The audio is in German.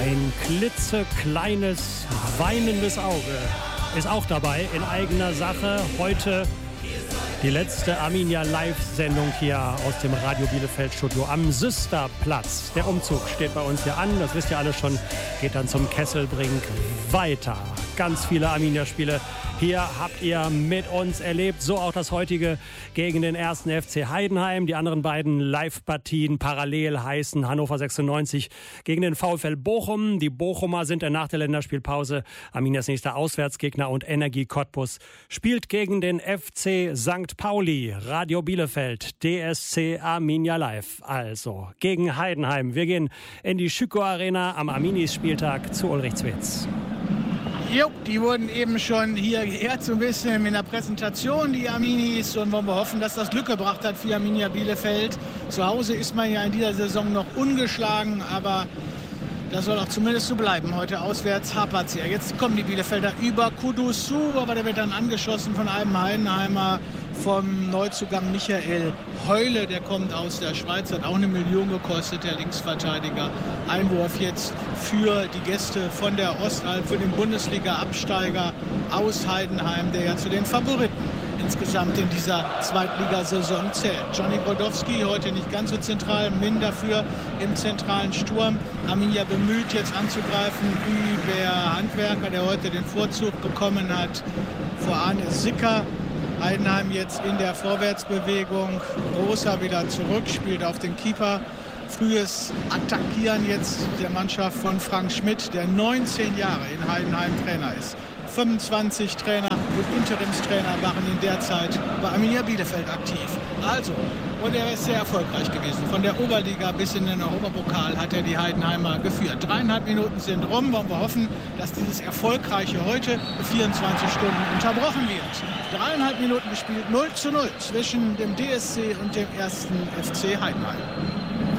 Ein klitzekleines, weinendes Auge ist auch dabei in eigener Sache. Heute die letzte Arminia Live-Sendung hier aus dem Radio Bielefeld-Studio am Süsterplatz. Der Umzug steht bei uns hier an, das wisst ihr alle schon, geht dann zum Kesselbrink weiter. Ganz viele Arminia-Spiele hier habt ihr mit uns erlebt, so auch das heutige gegen den 1. FC Heidenheim. Die anderen beiden Live-Partien parallel heißen Hannover 96 gegen den VfL Bochum. Die Bochumer sind nach der Länderspielpause Arminias nächster Auswärtsgegner und Energie Cottbus spielt gegen den FC St. Pauli. Radio Bielefeld, DSC Arminia Live. Also gegen Heidenheim. Wir gehen in die Schüko Arena am Arminis-Spieltag zu Ulrich Zwetz. Jo, die wurden eben schon hier geehrt, so ein bisschen in der Präsentation, die Arminis. Und wollen wir hoffen, dass das Glück gebracht hat für Arminia Bielefeld. Zu Hause ist man ja in dieser Saison noch ungeschlagen, aber das soll auch zumindest so bleiben. Heute auswärts hapert es ja. Jetzt kommen die Bielefelder über Kudus zu, aber der wird dann angeschossen von einem Heidenheimer, vom Neuzugang Michael Heule. Der kommt aus der Schweiz, hat auch 1 Million gekostet, der Linksverteidiger. Einwurf jetzt für die Gäste von der Ostalb, für den Bundesliga-Absteiger aus Heidenheim, der ja zu den Favoriten insgesamt in dieser Zweitligasaison zählt. Johnny Brodowski heute nicht ganz so zentral, Min dafür im zentralen Sturm. Arminia bemüht jetzt anzugreifen über Handwerker, der heute den Vorzug bekommen hat vor Arne Sicker. Heidenheim jetzt in der Vorwärtsbewegung. Großer wieder zurück, spielt auf den Keeper. Frühes Attackieren jetzt der Mannschaft von Frank Schmidt, der 19 Jahre in Heidenheim Trainer ist. 25 Trainer und Interimstrainer waren in der Zeit bei Arminia Bielefeld aktiv. Also, und er ist sehr erfolgreich gewesen. Von der Oberliga bis in den Europapokal hat er die Heidenheimer geführt. 3,5 Minuten sind rum. Wollen wir hoffen, dass dieses Erfolgreiche heute 24 Stunden unterbrochen wird. 3,5 Minuten gespielt, 0:0 zwischen dem DSC und dem 1. FC Heidenheim.